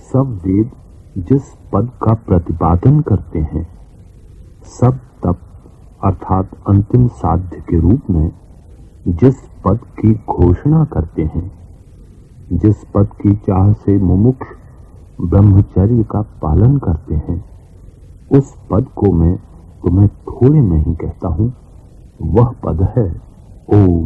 सब वेद जिस पद का प्रतिपादन करते हैं, सब तप अर्थात अंतिम साध्य के रूप में जिस पद की घोषणा करते हैं, जिस पद की चाह से मुमुक्षु ब्रह्मचर्य का पालन करते हैं, उस पद को मैं तुम्हें थोड़े में ही कहता हूं। वह पद है ओम।